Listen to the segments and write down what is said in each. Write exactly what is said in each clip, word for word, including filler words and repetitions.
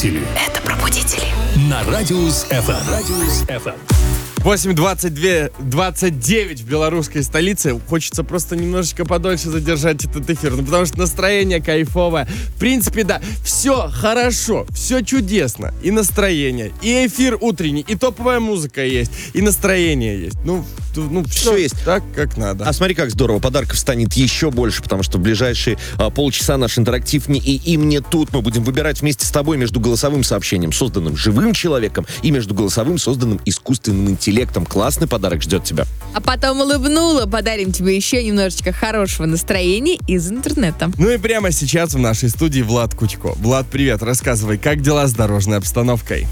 Пробудители. Это пробудители. На Радиус эф эм. Радиус эф эм. восемь двадцать два двадцать девять в белорусской столице. Хочется просто немножечко подольше задержать этот эфир. Ну, потому что настроение кайфовое. В принципе, да, все хорошо, все чудесно. И настроение, и эфир утренний, и топовая музыка есть, и настроение есть. Ну, ну все, все есть. Так, как надо. А смотри, как здорово. Подарков станет еще больше, потому что в ближайшие а, полчаса наш интерактив не и им, не тут. Мы будем выбирать вместе с тобой между голосовым сообщением, созданным живым человеком, и между голосовым, созданным искусственным интеллектом. Классный подарок ждет тебя. А потом улыбнула, подарим тебе еще немножечко хорошего настроения из интернета. Ну и прямо сейчас в нашей студии Влад Кучко. Влад, привет. Рассказывай, как дела с дорожной обстановкой?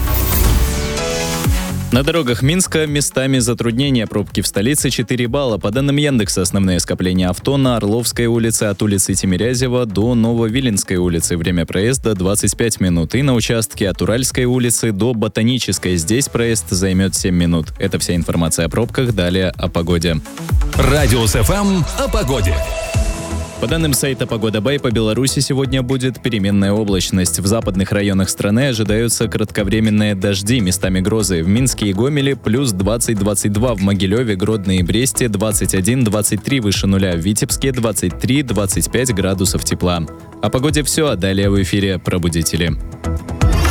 На дорогах Минска местами затруднения. Пробки в столице четыре балла. По данным Яндекса, основные скопления авто на Орловской улице от улицы Тимирязева до Нововиленской улицы. Время проезда двадцать пять минут. И на участке от Уральской улицы до Ботанической. Здесь проезд займет семь минут. Это вся информация о пробках. Далее о погоде. Радиус эф эм о погоде. По данным сайта Погода Бай, по Беларуси сегодня будет переменная облачность. В западных районах страны ожидаются кратковременные дожди, местами грозы. В Минске и Гомеле плюс двадцать двадцать два, в Могилеве, Гродно и Бресте двадцать один двадцать три выше нуля, в Витебске двадцать три двадцать пять градусов тепла. О погоде все, а далее в эфире «Пробудители».